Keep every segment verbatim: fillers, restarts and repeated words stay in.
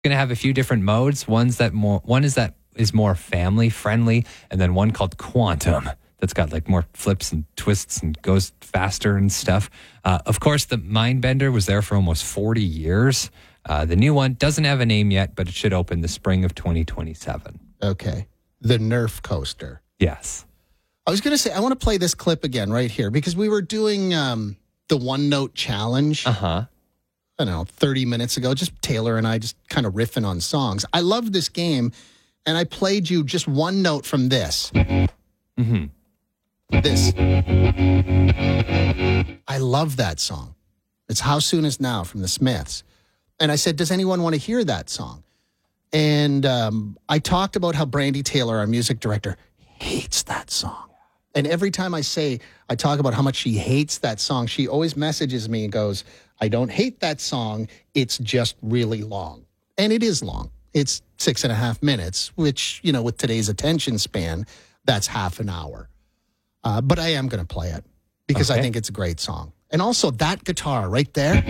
going to have a few different modes. One's that more, one is that is more family friendly, and then one called Quantum that's got like more flips and twists and goes faster and stuff. Uh, of course, the Mindbender was there for almost forty years. Uh, the new one doesn't have a name yet, but it should open the spring of twenty twenty-seven. Okay. The Nerf coaster. Yes. I was going to say, I want to play this clip again right here because we were doing um, the one note challenge. Uh-huh. I don't know, thirty minutes ago, just Taylor and I just kind of riffing on songs. I love this game, and I played you just one note from this. Mm-hmm. This. I love that song. It's How Soon Is Now from the Smiths. And I said, does anyone want to hear that song? And um, I talked about how Brandy Taylor, our music director, hates that song. And every time I say, I talk about how much she hates that song, she always messages me and goes, I don't hate that song. It's just really long. And it is long. It's six and a half minutes, which, you know, with today's attention span, that's half an hour. Uh, but I am going to play it because okay. I think it's a great song. And also that guitar right there.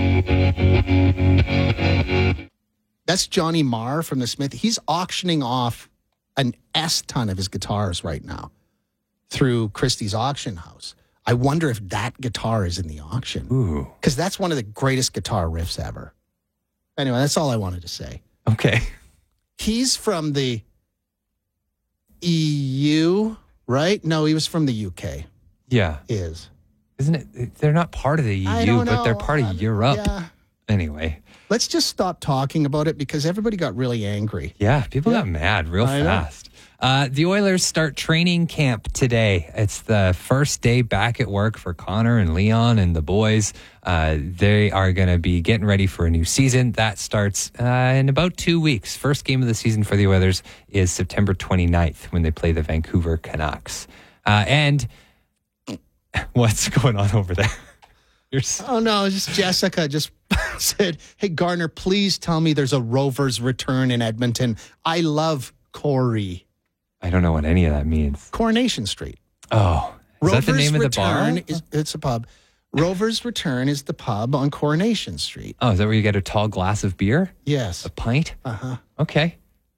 That's Johnny Marr from the Smith. He's auctioning off an S ton of his guitars right now through Christie's auction house. I wonder if that guitar is in the auction. Ooh. Because that's one of the greatest guitar riffs ever. Anyway, that's all I wanted to say. Okay. He's from the E U, right? No, he was from the U K. Yeah. Is. Isn't it? They're not part of the E U, but they're part of Europe. Yeah. Anyway. Let's just stop talking about it because everybody got really angry. Yeah, people yeah. got mad real I fast. Uh, the Oilers start training camp today. It's the first day back at work for Connor and Leon and the boys. Uh, they are going to be getting ready for a new season. That starts uh, in about two weeks. First game of the season for the Oilers is September twenty-ninth when they play the Vancouver Canucks. Uh, and what's going on over there? You're so- oh, no, just Jessica just said, hey, Garner, please tell me there's a Rovers return in Edmonton. I love Corey. I don't know what any of that means. Coronation Street. Oh, is Rovers that the name of the Return bar? Is, it's a pub. Rover's Return is the pub on Coronation Street. Oh, is that where you get a tall glass of beer? Yes. A pint? Uh-huh. Okay.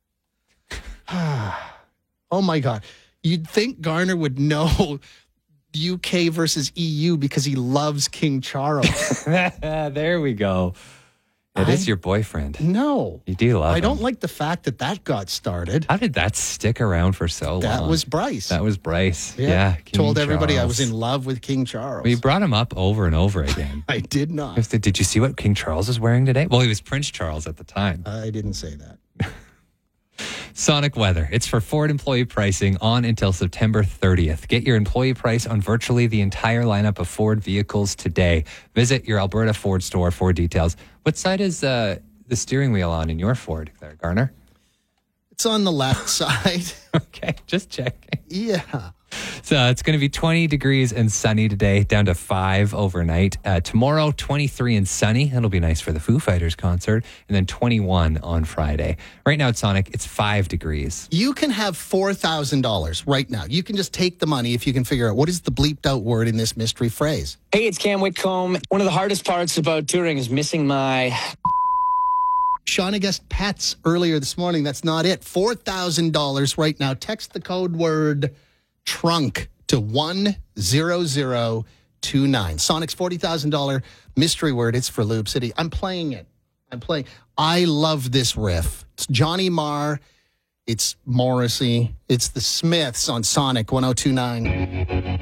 Oh, my God. You'd think Garner would know U K versus E U because he loves King Charles. There we go. It I, is your boyfriend. No. You do love I him. don't like the fact that that got started. How did that stick around for so long? That was Bryce. That was Bryce. Yeah. yeah King Told everybody Charles. I was in love with King Charles. We brought him up over and over again. I did not. Did you see what King Charles is wearing today? Well, he was Prince Charles at the time. I didn't say that. Sonic Weather. It's for Ford employee pricing on until September thirtieth. Get your employee price on virtually the entire lineup of Ford vehicles today. Visit your Alberta Ford store for details. What side is uh, the steering wheel on in your Ford there, Garner? It's on the left side. Okay, just checking. Yeah. So it's going to be twenty degrees and sunny today, down to five overnight. Uh, tomorrow, twenty-three and sunny. That'll be nice for the Foo Fighters concert. And then twenty-one on Friday. Right now at Sonic, it's five degrees. You can have four thousand dollars right now. You can just take the money if you can figure out what is the bleeped out word in this mystery phrase. Hey, it's Cam Whitcomb. One of the hardest parts about touring is missing my... Shauna guessed pets earlier this morning. That's not it. four thousand dollars right now. Text the code word trunk to one zero zero two nine. Sonic's forty thousand dollars mystery word. It's for Loop City. I'm playing it. I'm playing. I love this riff. It's Johnny Marr. It's Morrissey. It's the Smiths on Sonic one oh two nine.